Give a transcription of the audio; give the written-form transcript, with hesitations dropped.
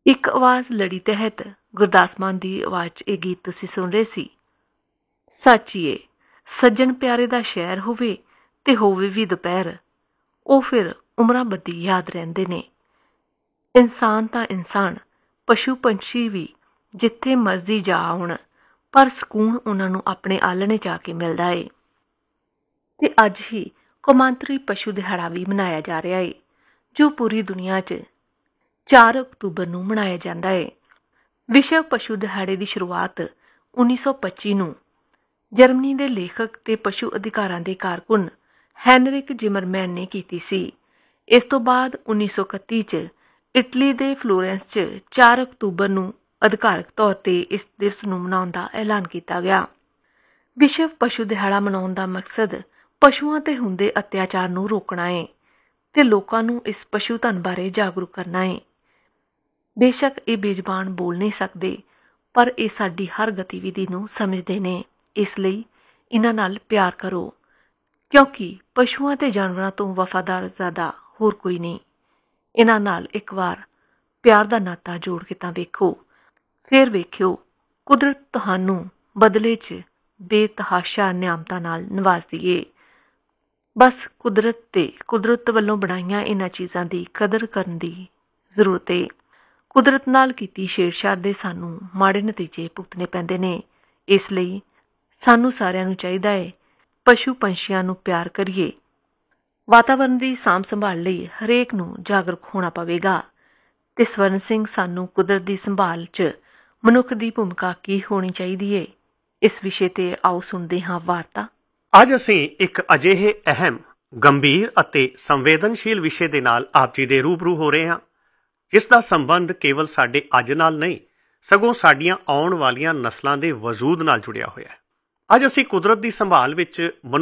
ਇੱਕ ਆਵਾਜ਼ ਲੜੀ ਤਹਿਤ ਗੁਰਦਾਸ ਮਾਨ ਦੀ ਆਵਾਜ਼ 'ਚ ਇਹ ਗੀਤ ਤੁਸੀਂ ਸੁਣ ਰਹੇ ਸੀ। ਸਾਚੀਏ ਸੱਜਣ ਪਿਆਰੇ ਦਾ ਸ਼ਹਿਰ ਹੋਵੇ ਤੇ ਹੋਵੇ ਵੀ ਦੁਪਹਿਰ, ਉਹ ਫਿਰ ਉਮਰਾਂ ਬੱਦੀ ਯਾਦ ਰਹਿੰਦੇ ਨੇ। ਇਨਸਾਨ ਤਾਂ ਇਨਸਾਨ, ਪਸ਼ੂ ਪੰਛੀ ਵੀ ਜਿੱਥੇ ਮਰਜ਼ੀ ਜਾ ਆਉਣ, ਪਰ ਸਕੂਨ ਉਹਨਾਂ ਨੂੰ ਆਪਣੇ ਆਲਣੇ 'ਚ ਆ ਕੇ ਮਿਲਦਾ ਏ। ਤੇ ਅੱਜ ਹੀ ਕੌਮਾਂਤਰੀ ਪਸ਼ੂ ਦਿਹਾੜਾ ਵੀ ਮਨਾਇਆ ਜਾ ਰਿਹਾ ਏ, ਜੋ ਪੂਰੀ ਦੁਨੀਆ 'ਚ 4 ਅਕਤੂਬਰ ਨੂੰ ਮਨਾਇਆ ਜਾਂਦਾ ਏ। ਵਿਸ਼ਵ ਪਸ਼ੂ ਦਿਹਾੜੇ ਦੀ ਸ਼ੁਰੂਆਤ 1925 ਨੂੰ ਜਰਮਨੀ ਦੇ ਲੇਖਕ ਤੇ ਪਸ਼ੂ ਅਧਿਕਾਰਾਂ ਦੇ ਕਾਰਕੁਨ ਹੈਨਰਿਕ ਜ਼ਿਮਰਮੈਨ ਨੇ ਕੀਤੀ ਸੀ। ਇਸ ਤੋਂ ਬਾਅਦ 1931 'ਚ ਇਟਲੀ ਦੇ ਫਲੋਰੈਂਸ 'ਚ 4 ਅਕਤੂਬਰ ਨੂੰ ਅਧਿਕਾਰਕ ਤੌਰ ਤੇ ਇਸ ਦਿਵਸ ਨੂੰ ਮਨਾਉਣ ਦਾ ਐਲਾਨ ਕੀਤਾ ਗਿਆ। ਵਿਸ਼ਵ ਪਸ਼ੂ ਦਿਹਾੜਾ ਮਨਾਉਣ ਦਾ ਮਕਸਦ ਪਸ਼ੂਆਂ ਤੇ ਹੁੰਦੇ ਅਤਿਆਚਾਰ ਨੂੰ ਰੋਕਣਾ ਏ ਤੇ ਲੋਕਾਂ ਨੂੰ ਇਸ ਪਸ਼ੂ ਧਨ ਬਾਰੇ ਜਾਗਰੂਕ ਕਰਨਾ ਏ। ਬੇਸ਼ੱਕ ਇਹ ਬੇਜ਼ਬਾਨ ਬੋਲ ਨਹੀਂ ਸਕਦੇ, ਪਰ ਇਹ ਸਾਡੀ ਹਰ ਗਤੀਵਿਧੀ ਨੂੰ ਸਮਝਦੇ ਨੇ। ਇਸ ਲਈ ਇਹਨਾਂ ਨਾਲ ਪਿਆਰ ਕਰੋ, ਕਿਉਂਕਿ ਪਸ਼ੂਆਂ ਤੇ ਜਾਨਵਰਾਂ ਤੋਂ ਵਫਾਦਾਰ ਜ਼ਿਆਦਾ ਹੋਰ ਕੋਈ ਨਹੀਂ। ਇਹਨਾਂ ਨਾਲ ਇੱਕ ਵਾਰ ਪਿਆਰ ਦਾ ਨਾਤਾ ਜੋੜ ਕੇ ਤਾਂ ਵੇਖੋ, ਫਿਰ ਵੇਖਿਓ ਕੁਦਰਤ ਤੁਹਾਨੂੰ ਬਦਲੇ 'ਚ ਬੇਤਹਾਸ਼ਾ ਨਿਆਮਤਾਂ ਨਾਲ ਨਵਾਜ਼ਦੀ ਏ। ਬਸ ਕੁਦਰਤ ਤੇ ਕੁਦਰਤ ਵੱਲੋਂ ਬਣਾਈਆਂ ਇਹਨਾਂ ਚੀਜ਼ਾਂ ਦੀ ਕਦਰ ਕਰਨ ਦੀ ਜ਼ਰੂਰਤ ਏ। ਕੁਦਰਤ ਨਾਲ ਕੀਤੀ ਛੇੜਛਾੜ ਦੇ ਸਾਨੂੰ ਮਾੜੇ ਨਤੀਜੇ ਭੁਗਤਣੇ ਪੈਂਦੇ ਨੇ। ਇਸ ਲਈ ਸਾਨੂੰ ਸਾਰਿਆਂ ਨੂੰ ਚਾਹੀਦਾ ਏ ਪਸ਼ੂ ਪੰਛੀਆਂ ਨੂੰ ਪਿਆਰ ਕਰੀਏ। ਵਾਤਾਵਰਨ ਦੀ ਸਾਂਭ ਸੰਭਾਲ ਲਈ ਹਰੇਕ ਨੂੰ ਜਾਗਰੂਕ ਹੋਣਾ ਪਵੇਗਾ। ਤੇ ਸਵਰਨ ਸਿੰਘ, ਸਾਨੂੰ ਕੁਦਰਤ ਦੀ ਸੰਭਾਲ 'ਚ ਮਨੁੱਖ ਦੀ ਭੂਮਿਕਾ ਕੀ ਹੋਣੀ ਚਾਹੀਦੀ ਏ, ਇਸ ਵਿਸ਼ੇ ਤੇ ਆਓ ਸੁਣਦੇ ਹਾਂ ਵਾਰਤਾ। ਅੱਜ ਅਸੀਂ ਇੱਕ ਅਜਿਹੇ ਅਹਿਮ, ਗੰਭੀਰ ਅਤੇ ਸੰਵੇਦਨਸ਼ੀਲ ਵਿਸ਼ੇ ਦੇ ਨਾਲ ਆਪ ਜੀ ਦੇ ਰੂਬਰੂ ਹੋ ਰਹੇ ਹਾਂ, ਜਿਸ ਦਾ ਸੰਬੰਧ ਕੇਵਲ ਸਾਡੇ ਅੱਜ ਨਾਲ ਨਹੀਂ, ਸਗੋਂ ਸਾਡੀਆਂ ਆਉਣ ਵਾਲੀਆਂ ਨਸਲਾਂ ਦੇ ਵਜੂਦ ਨਾਲ ਜੁੜਿਆ ਹੋਇਆ ਹੈ। ਅੱਜ ਅਸੀਂ ਕੁਦਰਤ ਦੀ ਸੰਭਾਲ ਵਿੱਚ